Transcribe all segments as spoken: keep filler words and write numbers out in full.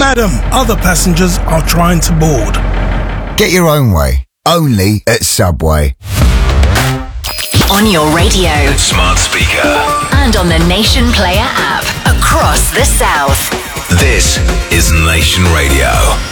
Madam, other passengers are trying to board. Get your own way. Only at Subway. On your radio, smart speaker, and on the Nation Player app across the South. This is Nation Radio.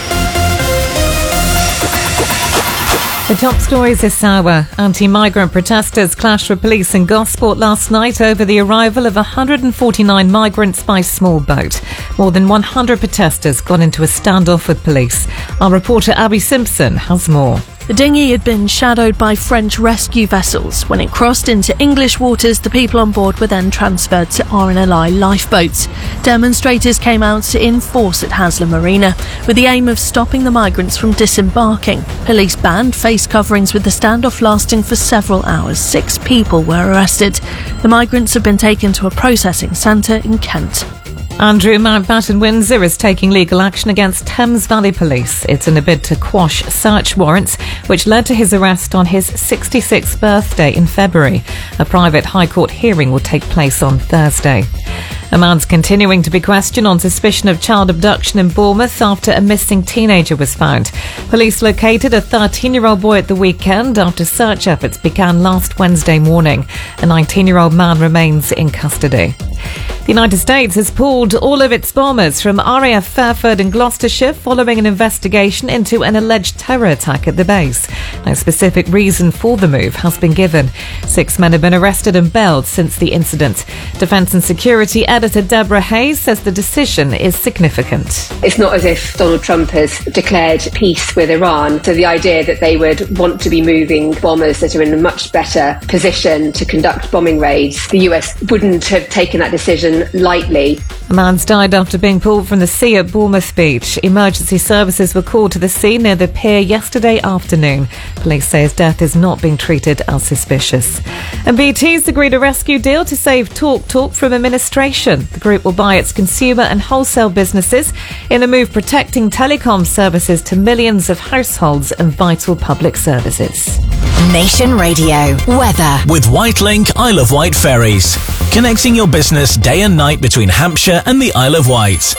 The top stories this hour. Anti-migrant protesters clashed with police in Gosport last night over the arrival of one hundred forty-nine migrants by small boat. More than one hundred protesters got into a standoff with police. Our reporter Abby Simpson has more. The dinghy had been shadowed by French rescue vessels. When it crossed into English waters, the people on board were then transferred to R N L I lifeboats. Demonstrators came out in force at Haslam Marina with the aim of stopping the migrants from disembarking. Police banned face coverings with the standoff lasting for several hours. Six people were arrested. The migrants have been taken to a processing centre in Kent. Andrew Mountbatten Windsor is taking legal action against Thames Valley Police. It's in a bid to quash search warrants, which led to his arrest on his sixty-sixth birthday in February. A private High Court hearing will take place on Thursday. A man's continuing to be questioned on suspicion of child abduction in Bournemouth after a missing teenager was found. Police located a thirteen-year-old boy at the weekend after search efforts began last Wednesday morning. A nineteen-year-old man remains in custody. The United States has pulled all of its bombers from R A F Fairford in Gloucestershire following an investigation into an alleged terror attack at the base. No specific reason for the move has been given. Six men have been arrested and bailed since the incident. Defence and Security editor Deborah Hayes says the decision is significant. It's not as if Donald Trump has declared peace with Iran, so the idea that they would want to be moving bombers that are in a much better position to conduct bombing raids, the U S wouldn't have taken that decision lightly. A man's died after being pulled from the sea at Bournemouth Beach. Emergency services were called to the scene near the pier yesterday afternoon. Police say his death is not being treated as suspicious. And B T's agreed a rescue deal to save Talk Talk from administration. The group will buy its consumer and wholesale businesses in a move protecting telecom services to millions of households and vital public services. Nation Radio weather with Whitelink Isle of Wight ferries, connecting your business day and night between Hampshire and the Isle of Wight.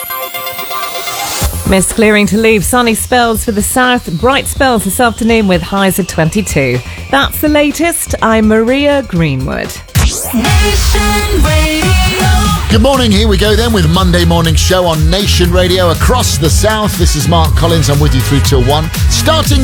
Mist clearing to leave, sunny spells for the south, bright spells this afternoon with highs of twenty-two. That's the latest. I'm Maria Greenwood. Nation Radio. Good morning, here we go then with Monday Morning Show on Nation Radio across the south. This is Mark Collins, I'm with you through till one. Starting